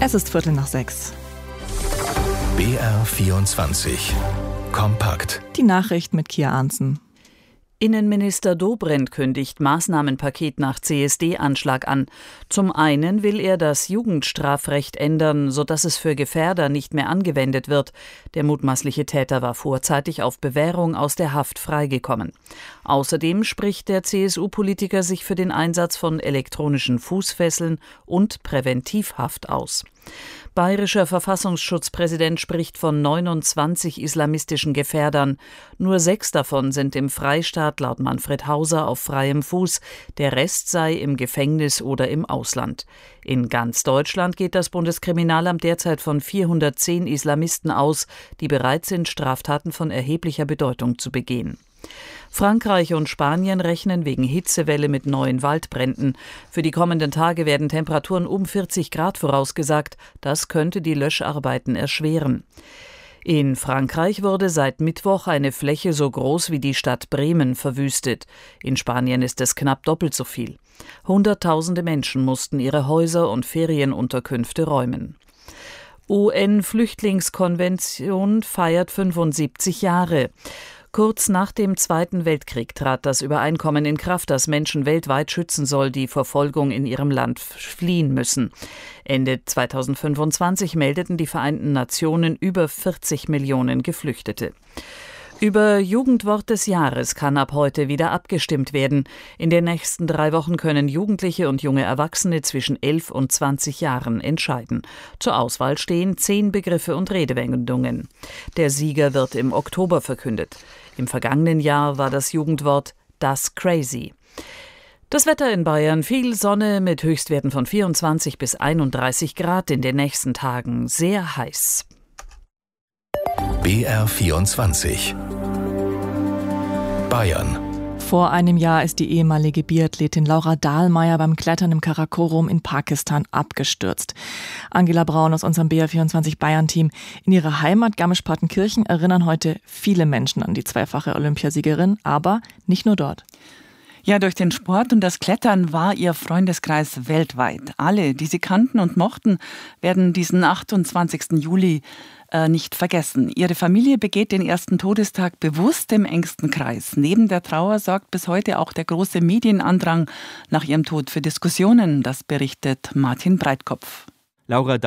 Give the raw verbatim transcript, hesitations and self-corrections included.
Es ist Viertel nach sechs. B R vierundzwanzig. Kompakt. Die Nachricht mit Kia Arntzen. Innenminister Dobrindt kündigt Maßnahmenpaket nach C S D-Anschlag an. Zum einen will er das Jugendstrafrecht ändern, sodass es für Gefährder nicht mehr angewendet wird. Der mutmaßliche Täter war vorzeitig auf Bewährung aus der Haft freigekommen. Außerdem spricht der C S U-Politiker sich für den Einsatz von elektronischen Fußfesseln und Präventivhaft aus. Bayerischer Verfassungsschutzpräsident spricht von neunundzwanzig islamistischen Gefährdern. Nur sechs davon sind im Freistaat laut Manfred Hauser auf freiem Fuß. Der Rest sei im Gefängnis oder im Ausland. In ganz Deutschland geht das Bundeskriminalamt derzeit von vierhundertzehn Islamisten aus, die bereit sind, Straftaten von erheblicher Bedeutung zu begehen. Frankreich und Spanien rechnen wegen Hitzewelle mit neuen Waldbränden. Für die kommenden Tage werden Temperaturen um vierzig Grad vorausgesagt. Das könnte die Löscharbeiten erschweren. In Frankreich wurde seit Mittwoch eine Fläche so groß wie die Stadt Bremen verwüstet. In Spanien ist es knapp doppelt so viel. Hunderttausende Menschen mussten ihre Häuser und Ferienunterkünfte räumen. U N-Flüchtlingskonvention feiert fünfundsiebzig Jahre. Kurz nach dem Zweiten Weltkrieg trat das Übereinkommen in Kraft, das Menschen weltweit schützen soll, die Verfolgung in ihrem Land fliehen müssen. Ende zweitausendfünfundzwanzig meldeten die Vereinten Nationen über vierzig Millionen Geflüchtete. Über Jugendwort des Jahres kann ab heute wieder abgestimmt werden. In den nächsten drei Wochen können Jugendliche und junge Erwachsene zwischen elf und zwanzig Jahren entscheiden. Zur Auswahl stehen zehn Begriffe und Redewendungen. Der Sieger wird im Oktober verkündet. Im vergangenen Jahr war das Jugendwort das Crazy. Das Wetter in Bayern: viel Sonne mit Höchstwerten von vierundzwanzig bis einunddreißig Grad, in den nächsten Tagen sehr heiß. B R vierundzwanzig. Bayern. Vor einem Jahr ist die ehemalige Biathletin Laura Dahlmeier beim Klettern im Karakorum in Pakistan abgestürzt. Angela Braun aus unserem B R vierundzwanzig Bayern-Team. In ihrer Heimat Garmisch-Partenkirchen erinnern heute viele Menschen an die zweifache Olympiasiegerin, aber nicht nur dort. Ja, durch den Sport und das Klettern war ihr Freundeskreis weltweit. Alle, die sie kannten und mochten, werden diesen achtundzwanzigsten Juli äh, nicht vergessen. Ihre Familie begeht den ersten Todestag bewusst im engsten Kreis. Neben der Trauer sorgt bis heute auch der große Medienandrang nach ihrem Tod für Diskussionen. Das berichtet Martin Breitkopf. Laura